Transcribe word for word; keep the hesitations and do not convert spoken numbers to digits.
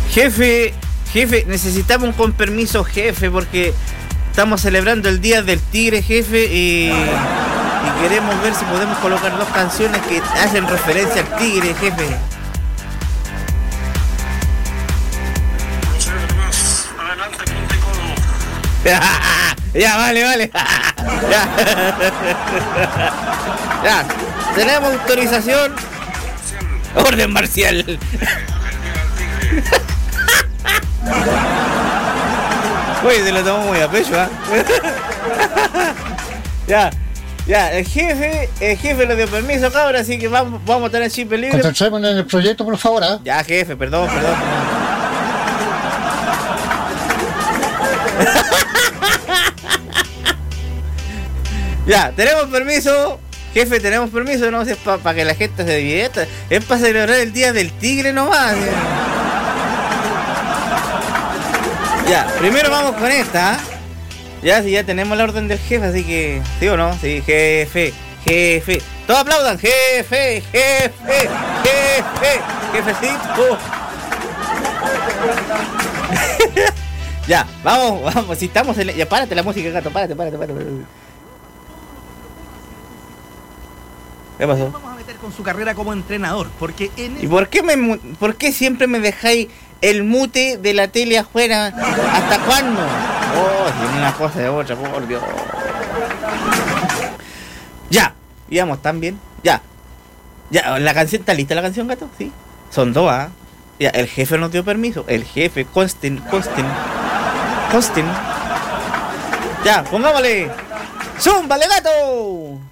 Jefe, jefe, necesitamos un permiso, jefe, porque estamos celebrando el Día del Tigre, jefe, y, y queremos ver si podemos colocar dos canciones que hacen referencia al tigre, jefe. Ya, vale, vale. Ya. Ya. Tenemos autorización. Orden marcial. Uy, se lo tomó muy a pecho, ¿eh? Ya, ya, el jefe, el jefe le dio permiso, cabrón, así que vamos, vamos a tener chip libre. Concentrémonos en el proyecto, por favor, ¿eh? Ya, jefe, perdón, perdón. Ya, tenemos permiso. Jefe, tenemos permiso, no es para pa que la gente se divierta. Es para celebrar el Día del Tigre nomás. Ya, primero vamos con esta, ¿eh? Ya, si ya tenemos la orden del jefe, así que... ¿Sí o no? Sí, jefe, jefe. Todos aplaudan, jefe, jefe, jefe, jefecito. Ya, vamos, vamos, si estamos en... Ya, párate la música, gato, párate, párate, párate. ¿Qué pasó? Vamos a meter con su carrera como entrenador, porque en... ¿Y por qué, me, por qué siempre me dejáis el mute de la tele afuera? ¿Hasta cuándo? Oh, tiene una cosa de otra, por Dios. Ya, íbamos tan bien. Ya, ya, la canción, ¿está lista la canción, gato? Sí. Son dos, ¿ah? ¿eh? Ya, el jefe nos dio permiso. El jefe, consten, consten, consten. Ya, pongámosle. ¡Zúmbale, gato!